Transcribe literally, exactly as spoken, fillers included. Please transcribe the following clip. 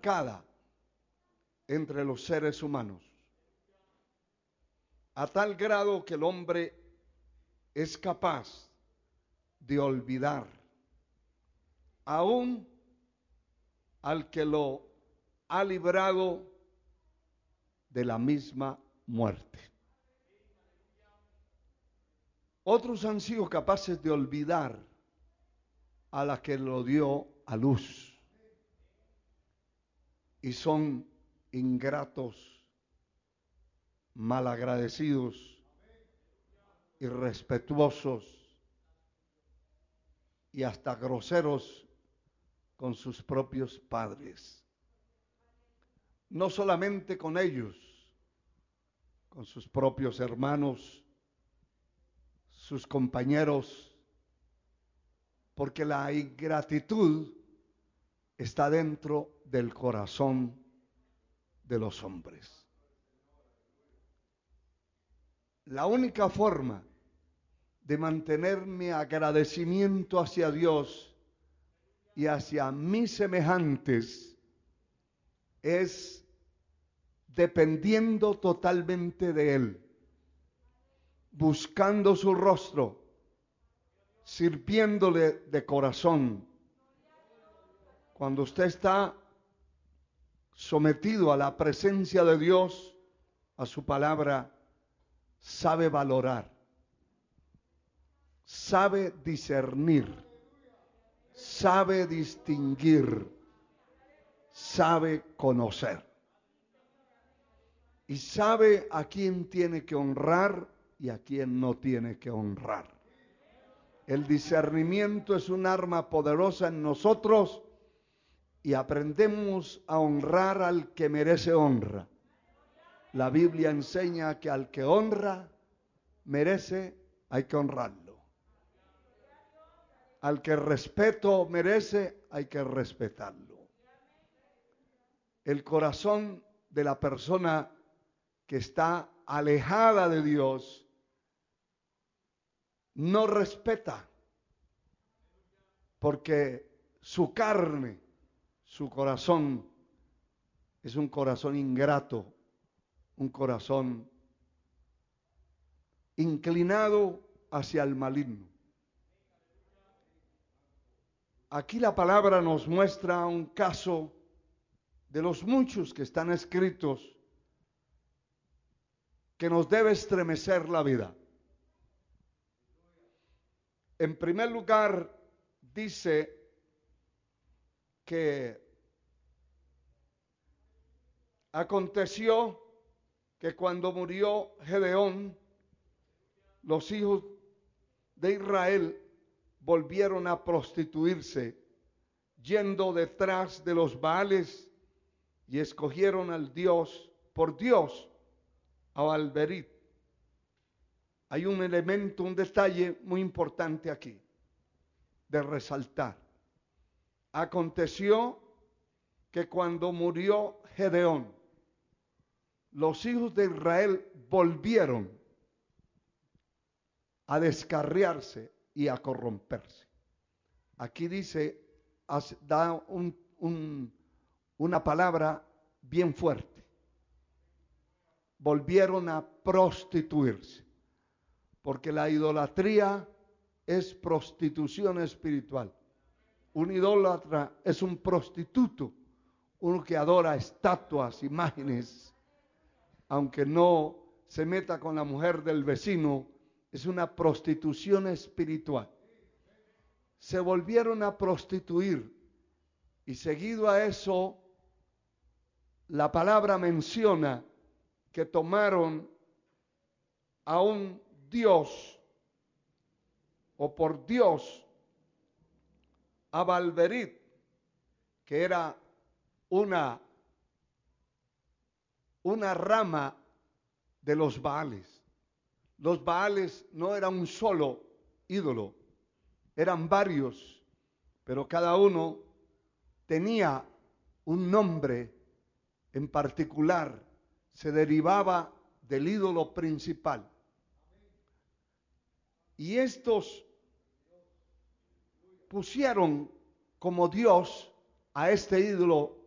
marcada entre los seres humanos, a tal grado que el hombre es capaz de olvidar aún al que lo ha librado de la misma muerte. Otros han sido capaces de olvidar a la que lo dio a luz y son ingratos, malagradecidos, irrespetuosos y hasta groseros con sus propios padres. No solamente con ellos, con sus propios hermanos, sus compañeros, porque la ingratitud está dentro del corazón de los hombres. La única forma de mantener mi agradecimiento hacia Dios y hacia mis semejantes es dependiendo totalmente de Él, buscando su rostro, sirviéndole de corazón. Cuando usted está sometido a la presencia de Dios, a su palabra, sabe valorar, sabe discernir, sabe distinguir, sabe conocer y sabe a quién tiene que honrar y a quién no tiene que honrar. El discernimiento es un arma poderosa en nosotros y aprendemos a honrar al que merece honra. La Biblia enseña que al que honra, merece, hay que honrarlo. Al que respeto merece, hay que respetarlo. El corazón de la persona que está alejada de Dios no respeta, porque su carne, su corazón es un corazón ingrato, un corazón inclinado hacia el maligno. Aquí la palabra nos muestra un caso de los muchos que están escritos que nos debe estremecer la vida. En primer lugar, dice que aconteció que cuando murió Gedeón, los hijos de Israel volvieron a prostituirse, yendo detrás de los Baales, y escogieron al Dios, por Dios, a Baalberit. Hay un elemento, un detalle muy importante aquí, de resaltar. Aconteció que cuando murió Gedeón, los hijos de Israel volvieron a descarriarse y a corromperse. Aquí dice, da un, un, una palabra bien fuerte. Volvieron a prostituirse, porque la idolatría es prostitución espiritual. Un idólatra es un prostituto, uno que adora estatuas, imágenes, aunque no se meta con la mujer del vecino, es una prostitución espiritual. Se volvieron a prostituir y seguido a eso, la palabra menciona que tomaron a un Dios o por Dios a Baalberit, que era una, una rama de los Baales. Los Baales no era un solo ídolo, eran varios, pero cada uno tenía un nombre en particular, se derivaba del ídolo principal. Y estos pusieron como Dios a este ídolo